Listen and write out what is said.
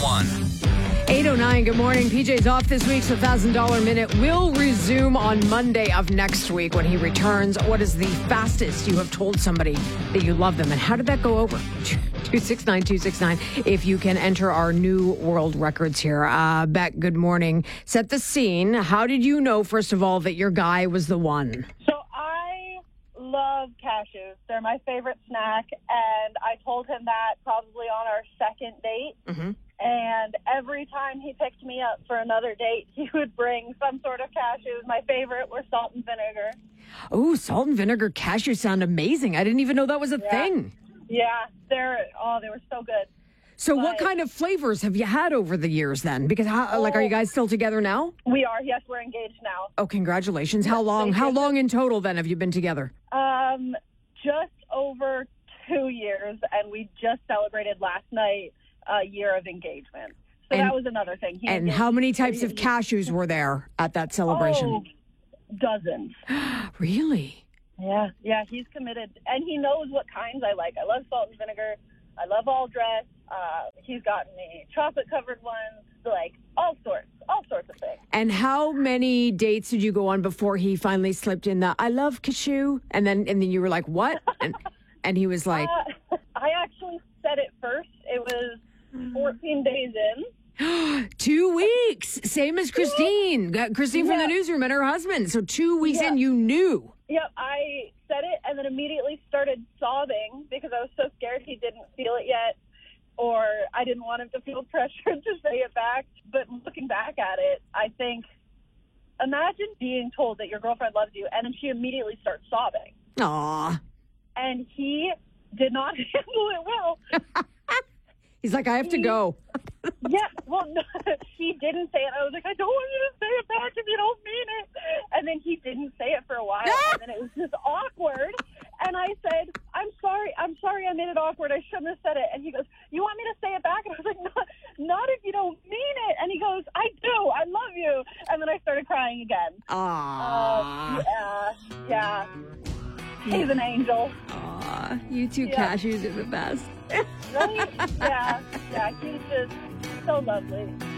one. 8:09, good morning. PJ's off this week, so $1,000 Minute will resume on Monday of next week when he returns. What is the fastest you have told somebody that you love them, and how did that go over? 269-269 if you can enter our new world records here. Beck, good morning. Set the scene. How did you know, first of all, that your guy was the one? So I love cashews. They're my favorite snack, and I told him that probably on our second date. Mm-hmm. And every time he picked me up for another date, he would bring some sort of cashews. My favorite were salt and vinegar. Oh, salt and vinegar cashews sound amazing. I didn't even know that was a thing. Yeah, they were so good. So what kind of flavors have you had over the years then? Because are you guys still together now? We are. Yes, we're engaged now. Oh, congratulations. How long? How long in total then have you been together? Just over 2 years, and we just celebrated last night a year of engagement. So that was another thing. And how many types of cashews were there at that celebration? Oh, dozens. Really? Yeah, he's committed, and he knows what kinds I like. I love salt and vinegar. I love all dress. He's gotten me chocolate-covered ones, like all sorts of things. And how many dates did you go on before he finally slipped in the "I love cashew"? And then you were like, "What?" And he was like, I actually said it first. It was 14 days in. 2 weeks, same as Christine. Christine from the newsroom and her husband. So 2 weeks in, you knew. Yep, I said it and then immediately started sobbing because I was so scared he didn't feel it yet, or I didn't want him to feel pressured to say it back. But looking back at it, I think, imagine being told that your girlfriend loves you and then she immediately starts sobbing. Aw. And he did not handle it well. He's like, I have to go. Yeah, well, no, he didn't say it. I was like, I don't want you to say it back if you don't mean it. And then he didn't say it for a while, and then it was just awkward. And I said, I'm sorry, I made it awkward. I shouldn't have said it. And he goes, you want me to say it back? And I was like, not if you don't mean it. And he goes, I do. I love you. And then I started crying again. Aww. Yeah. He's an angel. Aw, you two cashews are the best. Right? Yeah, he's just so lovely.